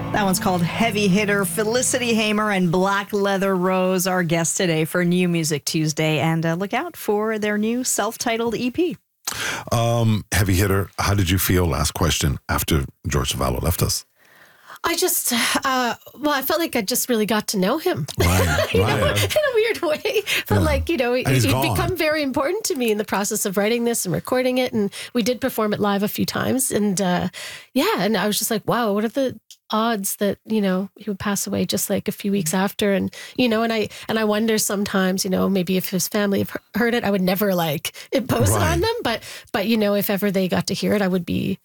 That one's called Heavy Hitter. Felicity Hamer and Black Leather Rose, our guests today for New Music Tuesday. And look out for their new self-titled EP. Heavy Hitter, how did you feel, last question, after George Zavallo left us? I just, I felt like I just really got to know him. Right, in a weird way. But he'd gone. become very important to me in the process of writing this and recording it. And we did perform it live a few times. And and I was just like, wow, what are the odds that, he would pass away just like a few weeks after. And, and I wonder sometimes, maybe if his family have heard it, I would never impose it on them. But, if ever they got to hear it, I would be,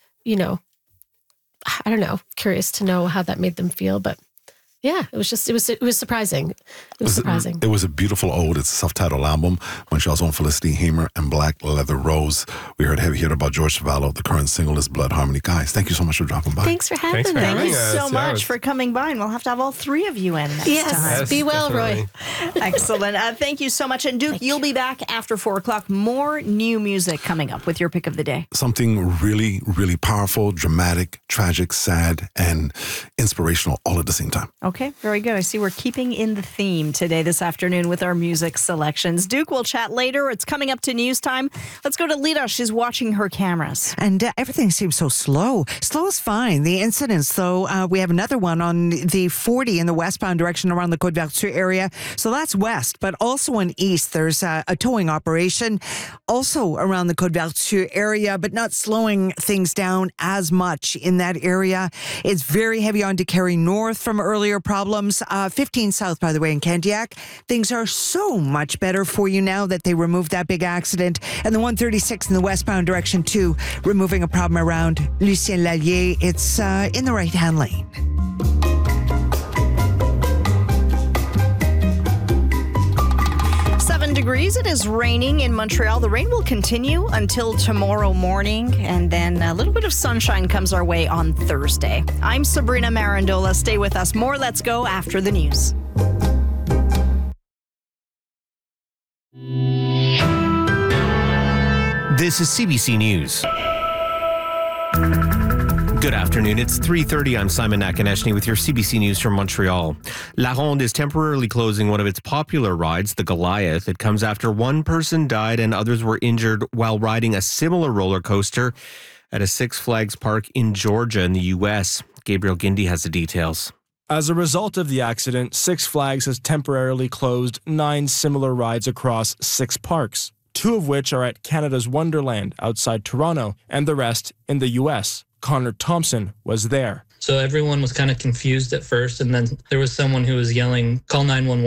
I don't know, curious to know how that made them feel. But yeah, it was surprising. It was surprising. It was a beautiful ode. It's a self-titled album. Montreal's own Felicity Hamer and Black Leather Rose. We heard Heavy Hitter about George Zavallo. The current single is Blood Harmony. Guys, thank you so much for dropping by. Thanks for having us. Thank you so much for coming by. And we'll have to have all three of you in next time. Yes, be well, definitely. Roy. Excellent. Thank you so much. And Duke, you'll be back after 4 o'clock. More new music coming up with your pick of the day. Something really, really powerful, dramatic, tragic, sad, and inspirational all at the same time. Okay, very good. I see we're keeping in the theme today, this afternoon, with our music selections. Duke, we'll chat later. It's coming up to news time. Let's go to Lita. She's watching her cameras. And everything seems so slow. Slow is fine. The incidents, though, we have another one on the 40 in the westbound direction around the Côte-Vertu area. So that's west, but also in east, there's a towing operation also around the Côte-Vertu area, but not slowing things down as much in that area. It's very heavy on Décarie North from earlier problems. 15 south, by the way, in Candiac. Things are so much better for you now that they removed that big accident. And the 136 in the westbound direction, too, removing a problem around Lucien Lallier. It's in the right-hand lane. Degrees. It is raining in Montreal. The rain will continue until tomorrow morning, and then a little bit of sunshine comes our way on Thursday. I'm Sabrina Marandola. Stay with us. More Let's Go after the news. This is CBC News. Good afternoon. It's 3:30. I'm Simon Nakaneshny with your CBC News from Montreal. La Ronde is temporarily closing one of its popular rides, the Goliath. It comes after one person died and others were injured while riding a similar roller coaster at a Six Flags park in Georgia in the U.S. Gabriel Gindi has the details. As a result of the accident, Six Flags has temporarily closed 9 similar rides across 6 parks, 2 of which are at Canada's Wonderland outside Toronto, and the rest in the U.S. Connor Thompson was there. So everyone was kind of confused at first, and then there was someone who was yelling, "Call 911."